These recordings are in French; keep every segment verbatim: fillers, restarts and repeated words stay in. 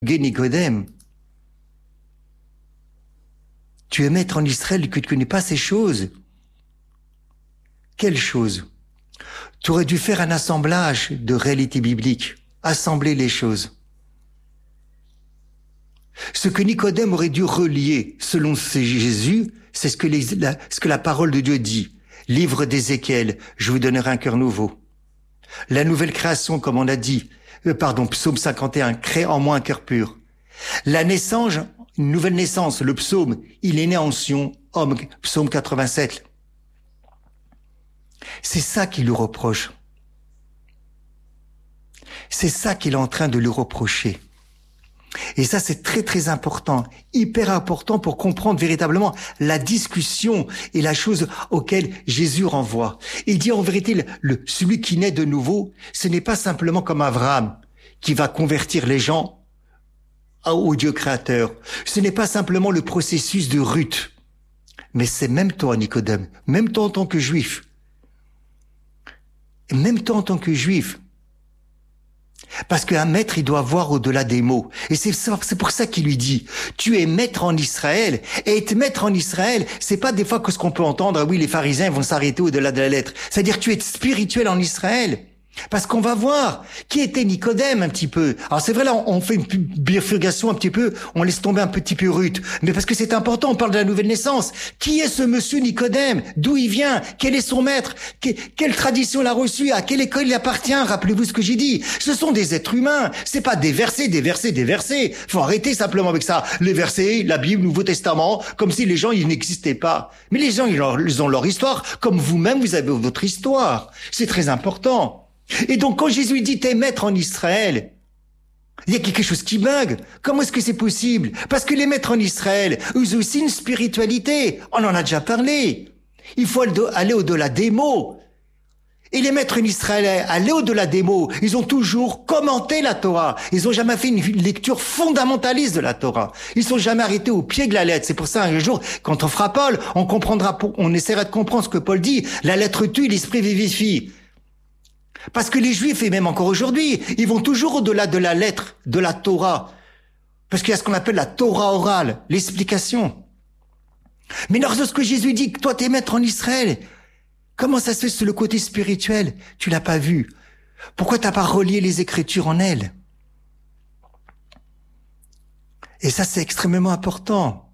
Nicodème. Tu es maître en Israël que tu ne connais pas ces choses. Quelles choses? Tu aurais dû faire un assemblage de réalités bibliques, assembler les choses. Ce que Nicodème aurait dû relier selon Jésus, c'est ce que, les, la, ce que la parole de Dieu dit. Livre d'Ézéchiel, je vous donnerai un cœur nouveau. La nouvelle création, comme on a dit, euh, pardon, psaume cinquante et un, crée en moi un cœur pur. La naissance, une nouvelle naissance, le psaume, il est né en Sion, homme, psaume quatre-vingt-sept. C'est ça qu'il lui reproche. C'est ça qu'il est en train de lui reprocher. Et ça, c'est très, très important, hyper important pour comprendre véritablement la discussion et la chose auquel Jésus renvoie. Il dit en vérité, le, le, celui qui naît de nouveau, ce n'est pas simplement comme Abraham qui va convertir les gens au Dieu créateur. Ce n'est pas simplement le processus de Ruth, mais c'est même toi, Nicodème, même toi en tant que juif, même toi en tant que juif. Parce qu'un maître, il doit voir au-delà des mots. Et c'est ça, c'est pour ça qu'il lui dit, tu es maître en Israël. Et être maître en Israël, c'est pas des fois que ce qu'on peut entendre, ah oui, les pharisiens vont s'arrêter au-delà de la lettre. C'est-à-dire, tu es spirituel en Israël. Parce qu'on va voir qui était Nicodème un petit peu. Alors c'est vrai, là, on fait une bifurcation un petit peu, on laisse tomber un petit peu Ruth. Mais parce que c'est important, on parle de la nouvelle naissance. Qui est ce monsieur Nicodème? D'où il vient? Quel est son maître? Quelle tradition il a reçue? À quelle école il appartient? Rappelez-vous ce que j'ai dit. Ce sont des êtres humains. C'est pas des versets, des versets, des versets. Faut arrêter simplement avec ça. Les versets, la Bible, Nouveau Testament, comme si les gens, ils n'existaient pas. Mais les gens, ils ont leur histoire, comme vous-même, vous avez votre histoire. C'est très important. Et donc, quand Jésus dit « t'es maître en Israël », il y a quelque chose qui bug. Comment est-ce que c'est possible? Parce que les maîtres en Israël, eux aussi une spiritualité. On en a déjà parlé. Il faut aller au-delà des mots. Et les maîtres en Israël, aller au-delà des mots, ils ont toujours commenté la Torah. Ils n'ont jamais fait une lecture fondamentaliste de la Torah. Ils sont jamais arrêtés au pied de la lettre. C'est pour ça, un jour, quand on fera Paul, on comprendra, on essaiera de comprendre ce que Paul dit. La lettre tue, l'esprit vivifie. Parce que les Juifs, et même encore aujourd'hui, ils vont toujours au-delà de la lettre, de la Torah. Parce qu'il y a ce qu'on appelle la Torah orale, l'explication. Mais lorsque Jésus dit que toi t'es maître en Israël, comment ça se fait sur le côté spirituel? Tu l'as pas vu. Pourquoi t'as pas relié les Écritures en elles? Et ça, c'est extrêmement important.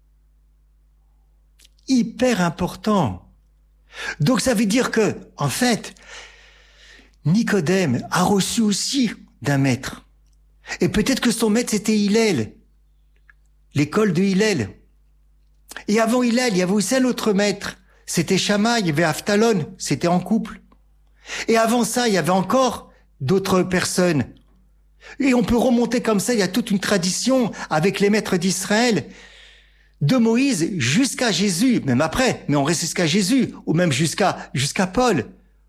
Hyper important. Donc ça veut dire que, en fait, Nicodème a reçu aussi d'un maître. Et peut-être que son maître, c'était Hillel, l'école de Hillel. Et avant Hillel, il y avait aussi un autre maître. C'était Shammai, il y avait Avtalon, c'était en couple. Et avant ça, il y avait encore d'autres personnes. Et on peut remonter comme ça, il y a toute une tradition avec les maîtres d'Israël, de Moïse jusqu'à Jésus, même après, mais on reste jusqu'à Jésus, ou même jusqu'à jusqu'à Paul.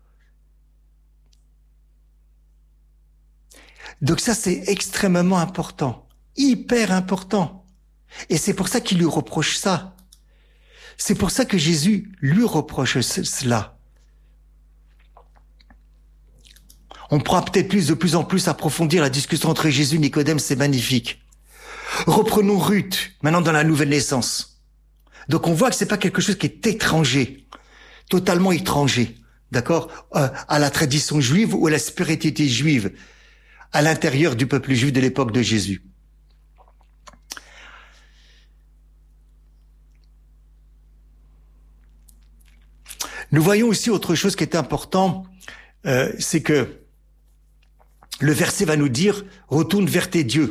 Donc ça, c'est extrêmement important, hyper important. Et c'est pour ça qu'il lui reproche ça. C'est pour ça que Jésus lui reproche cela. On pourra peut-être plus de plus en plus approfondir la discussion entre Jésus et Nicodème, c'est magnifique. Reprenons Ruth, maintenant dans la nouvelle naissance. Donc on voit que c'est pas quelque chose qui est étranger, totalement étranger, d'accord, euh, à la tradition juive ou à la spiritualité juive, à l'intérieur du peuple juif de l'époque de Jésus. Nous voyons aussi autre chose qui est important, euh, c'est que le verset va nous dire « Retourne vers tes dieux ».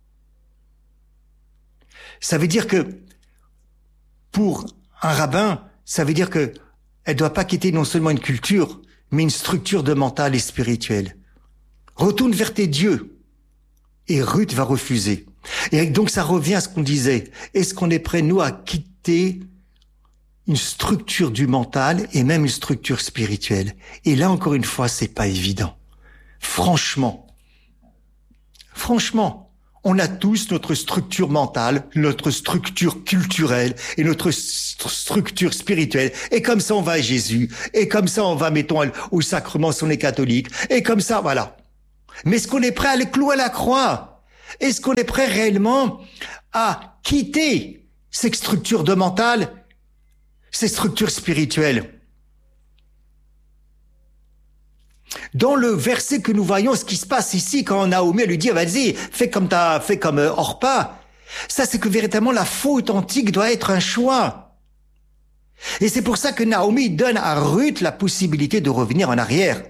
Ça veut dire que pour un rabbin, ça veut dire que elle doit pas quitter non seulement une culture, mais une structure de mental et spirituelle. Retourne vers tes dieux. Et Ruth va refuser. Et donc ça revient à ce qu'on disait. Est-ce qu'on est prêt, nous, à quitter une structure du mental et même une structure spirituelle? Et là, encore une fois, c'est pas évident. Franchement. Franchement. On a tous notre structure mentale, notre structure culturelle et notre st- structure spirituelle. Et comme ça, on va à Jésus. Et comme ça, on va, mettons, au sacrement si on est catholique. Et comme ça, voilà. Mais est-ce qu'on est prêt à le clouer à la croix? Est-ce qu'on est prêt réellement à quitter ces structures de mental, ces structures spirituelles? Dans le verset que nous voyons, ce qui se passe ici, quand Naomi lui dit, vas-y, fais comme t'as fait comme Orpa, ça c'est que véritablement la foi authentique doit être un choix. Et c'est pour ça que Naomi donne à Ruth la possibilité de revenir en arrière.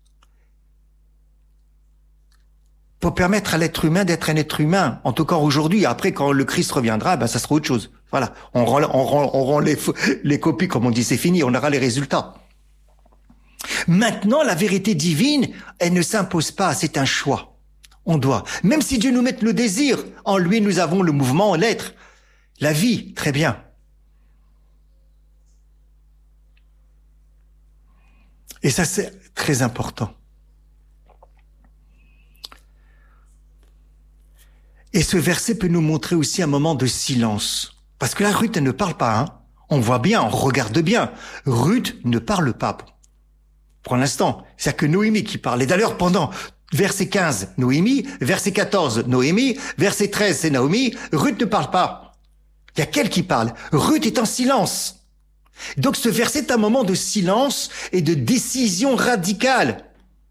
Pour permettre à l'être humain d'être un être humain. En tout cas aujourd'hui, après quand le Christ reviendra, ben ça sera autre chose. Voilà, on rend, on rend, on rend les, les copies, comme on dit, c'est fini, on aura les résultats. Maintenant, la vérité divine, elle ne s'impose pas, c'est un choix. On doit. Même si Dieu nous met le désir, en lui nous avons le mouvement, l'être, la vie, très bien. Et ça, c'est très important. Et ce verset peut nous montrer aussi un moment de silence. Parce que là, Ruth, elle ne parle pas, hein. On voit bien, on regarde bien. Ruth ne parle pas. Pour l'instant, c'est que Noémie qui parle. Et d'ailleurs, pendant verset quinze, Noémie, verset quatorze, Noémie, verset treize, c'est Naomi, Ruth ne parle pas. Il y a qu'elle qui parle. Ruth est en silence. Donc ce verset est un moment de silence et de décision radicale.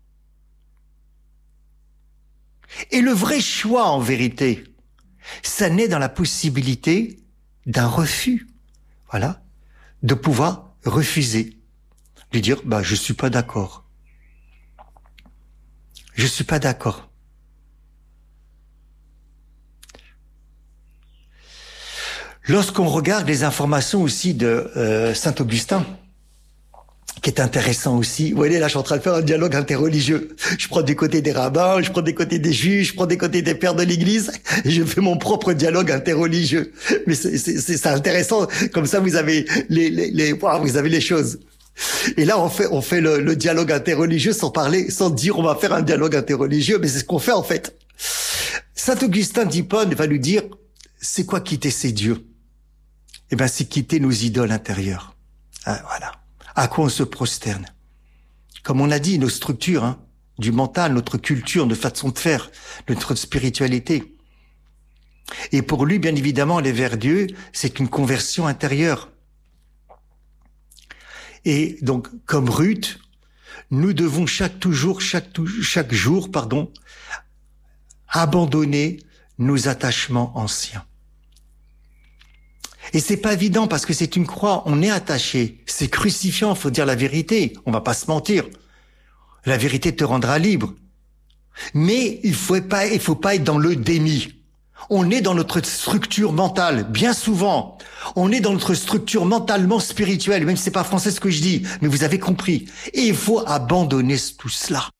Et le vrai choix, en vérité, ça naît dans la possibilité d'un refus. Voilà. De pouvoir refuser. De dire, bah, je suis pas d'accord. Je suis pas d'accord. Lorsqu'on regarde les informations aussi de euh, Saint Augustin, qui est intéressant aussi. Vous voyez, là, je suis en train de faire un dialogue interreligieux. Je prends des côtés des rabbins, je prends des côtés des juges, je prends des côtés des pères de l'Église, et je fais mon propre dialogue interreligieux. Mais c'est, c'est, c'est intéressant. Comme ça, vous avez les, les, les, wow, vous avez les choses. Et là, on fait, on fait le, le dialogue interreligieux sans parler, sans dire on va faire un dialogue interreligieux, mais c'est ce qu'on fait en fait. Saint Augustin d'Hippone va nous dire, c'est quoi quitter ces dieux? Eh ben, c'est quitter nos idoles intérieures. Ah, voilà. À quoi on se prosterne? Comme on a dit, nos structures, hein, du mental, notre culture, notre façon de faire, notre spiritualité. Et pour lui, bien évidemment, aller vers Dieu, c'est une conversion intérieure. Et donc, comme Ruth, nous devons chaque toujours, chaque chaque jour, pardon, abandonner nos attachements anciens. Et c'est pas évident parce que c'est une croix, on est attaché, c'est crucifiant, faut dire la vérité, on va pas se mentir. La vérité te rendra libre. Mais il faut pas, il faut pas être dans le déni. On est dans notre structure mentale, bien souvent. On est dans notre structure mentalement spirituelle, même si c'est pas français ce que je dis, mais vous avez compris. Et il faut abandonner tout cela.